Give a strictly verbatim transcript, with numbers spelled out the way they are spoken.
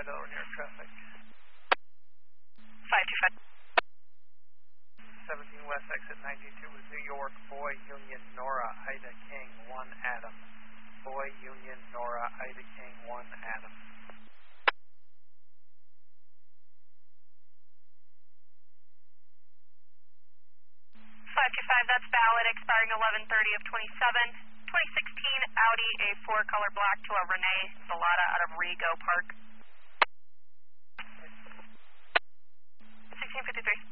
five Delaware New York traffic. five two five. seventeen West exit ninety-two with New York, Boy, Union, Nora, Ida King, one Adam. Boy, Union, Nora, Ida King, one Adam. five two five, that's valid, expiring eleven thirty of twenty-seven. twenty sixteen Audi A four color black to a Renee Salata out of Rego Park. sixteen fifty-three.